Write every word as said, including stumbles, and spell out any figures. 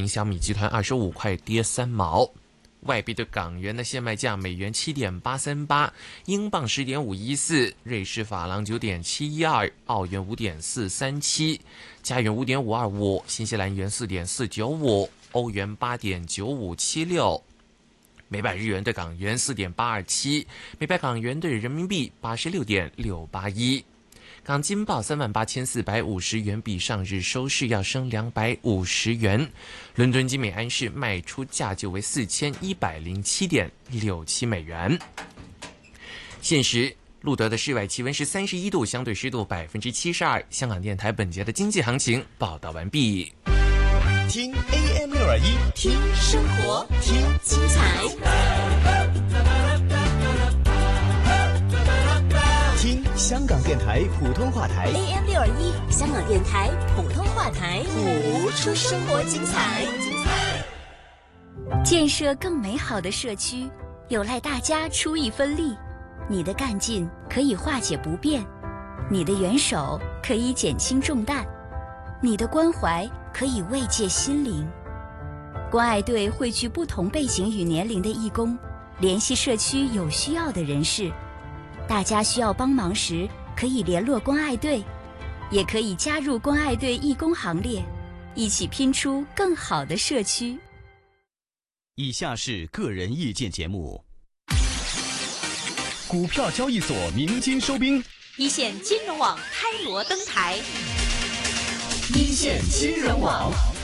小米集团二十五块跌三毛。外币对港元的现卖价：美元七点八三八，英镑十点五一四，瑞士法郎九点七一二，澳元五点四三七，加元五点五二五，新西兰元四点四九五，欧元八点九五七六。每百日元对港元四点八二七，每百港元对人民币八十六点六八一。港金报三万八千四百五十元，比上日收市要升两百五十元。伦敦金每安士卖出价就为四千一百零七点六七美元。现时路德的室外气温是三十一度，相对湿度百分之七十二。香港电台本节的经济行情报道完毕。 听 A M 六二一， 听生活，听精彩， 听香港电台普通话台 A M 六二一，香港电台普通话台， 谱出生活精彩。 建设更美好的社区，有赖大家出一分力。你的干劲可以化解不便，你的援手可以减轻重担，你的关怀可以慰藉心灵。关爱队汇聚不同背景与年龄的义工，联系社区有需要的人士。大家需要帮忙时，可以联络关爱队，也可以加入关爱队义工行列，一起拼出更好的社区。 以下是个人意见节目。股票交易所鸣金收兵， 一线金融网开锣登台， 一线金融网。